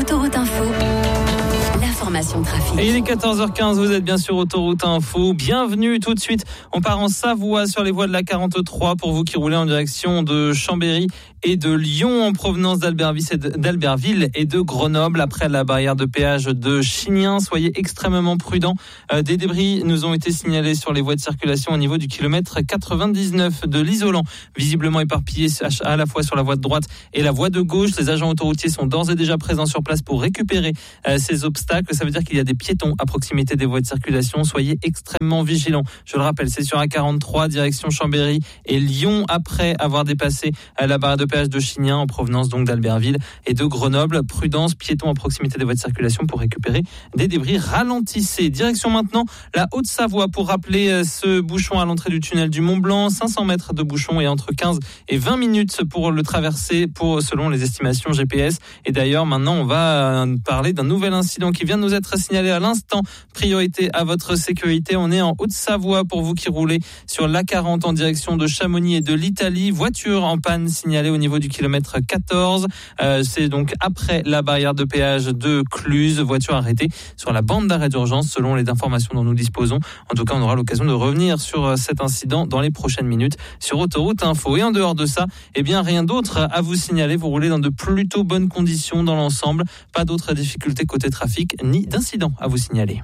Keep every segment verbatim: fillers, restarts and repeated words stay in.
Autoroute Info, l'information trafic. Et il est quatorze heures quinze, vous êtes bien sur Autoroute Info. Bienvenue tout de suite. On part en Savoie sur les voies de la quarante-trois pour vous qui roulez en direction de Chambéry et de Lyon en provenance d'Albertville et de Grenoble après la barrière de péage de Chignien. Soyez extrêmement prudents. Euh, des débris nous ont été signalés sur les voies de circulation au niveau du kilomètre quatre-vingt-dix-neuf de l'isolant, visiblement éparpillé à la fois sur la voie de droite et la voie de gauche. Les agents autoroutiers sont d'ores et déjà présents sur place pour récupérer euh, ces obstacles. Ça veut dire qu'il y a des piétons à proximité des voies de circulation. Soyez extrêmement vigilants. Je le rappelle, c'est sur A quarante-trois, direction Chambéry et Lyon, après avoir dépassé euh, la barrière de péage de Chignien en provenance donc d'Albertville et de Grenoble. Prudence, piétons à proximité des voies de circulation pour récupérer des débris. Ralentissez. Direction maintenant la Haute-Savoie pour rappeler euh, ce bouchon à l'entrée du tunnel du Mont-Blanc. cinq cents mètres de bouchon et entre quinze et vingt minutes pour le traverser pour, selon les estimations G P S. Et d'ailleurs, maintenant, on va euh, parler d'un nouvel incident qui vient de nous être signalé à l'instant. Priorité à votre sécurité. On est en Haute-Savoie pour vous qui roulez sur l'A quarante en direction de Chamonix et de l'Italie. Voiture en panne signalée au niveau du kilomètre quatorze. Euh, c'est donc après la barrière de péage de Cluse. Voiture arrêtée sur la bande d'arrêt d'urgence selon les informations dont nous disposons. En tout cas, on aura l'occasion de revenir sur cet incident dans les prochaines minutes sur Autoroute Info. Et en dehors de ça, eh bien, rien d'autre à vous signaler. Vous roulez dans de plutôt bonnes conditions dans l'ensemble. Pas d'autres difficultés côté trafic ni d'incidents à vous signaler.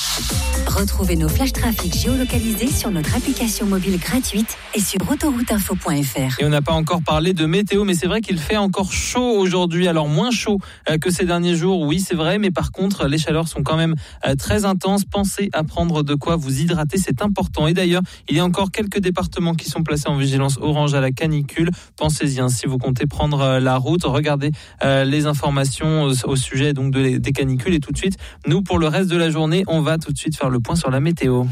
Retrouvez nos flashs trafic géolocalisés sur notre application mobile gratuite et sur autoroute info point f r. Et on n'a pas encore parlé de météo, mais c'est vrai qu'il fait encore chaud aujourd'hui. Alors moins chaud que ces derniers jours, oui c'est vrai, mais par contre les chaleurs sont quand même très intenses. Pensez à prendre de quoi vous hydrater, c'est important. Et d'ailleurs, il y a encore quelques départements qui sont placés en vigilance orange à la canicule. Pensez-y, hein, si vous comptez prendre la route, regardez euh, les informations au sujet donc de, des canicules. Et tout de suite, nous pour le reste de la journée, on va tout de suite faire le point sur la météo.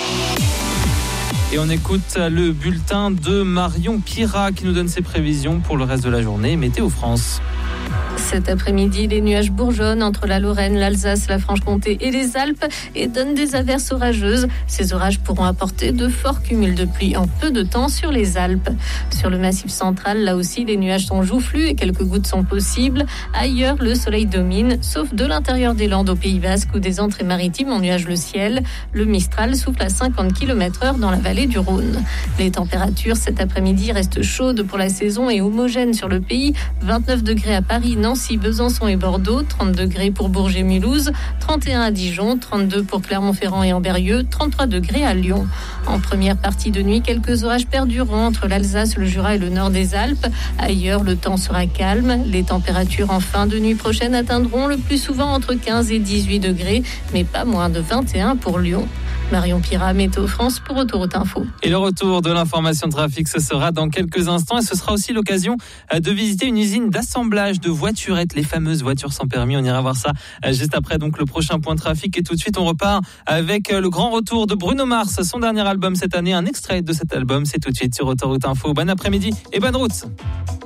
Et on écoute le bulletin de Marion Pira qui nous donne ses prévisions pour le reste de la journée. Météo France. Cet après-midi, les nuages bourgeonnent entre la Lorraine, l'Alsace, la Franche-Comté et les Alpes et donnent des averses orageuses. Ces orages pourront apporter de forts cumuls de pluie en peu de temps sur les Alpes. Sur le massif central, là aussi, les nuages sont joufflus et quelques gouttes sont possibles. Ailleurs, le soleil domine, sauf de l'intérieur des Landes au Pays Basque où des entrées maritimes ennuagent le ciel. Le Mistral souffle à cinquante kilomètres heure dans la vallée du Rhône. Les températures cet après-midi restent chaudes pour la saison et homogènes sur le pays. vingt-neuf degrés à Paris, Nancy, Besançon et Bordeaux, trente degrés pour Bourges et Mulhouse, trente et un à Dijon, trente-deux pour Clermont-Ferrand et Ambérieu, trente-trois degrés à Lyon. En première partie de nuit, quelques orages perdureront entre l'Alsace, le Jura et le nord des Alpes. Ailleurs, le temps sera calme. Les températures en fin de nuit prochaine atteindront le plus souvent entre quinze et dix-huit degrés, mais pas moins de vingt et un pour Lyon. Marion Pira, Météo France pour Autoroute Info. Et le retour de l'information trafic, ce sera dans quelques instants et ce sera aussi l'occasion de visiter une usine d'assemblage de voiturettes, les fameuses voitures sans permis. On ira voir ça juste après donc le prochain point trafic. Et tout de suite, on repart avec le grand retour de Bruno Mars, son dernier album cette année. Un extrait de cet album, c'est tout de suite sur Autoroute Info. Bon après-midi et bonne route.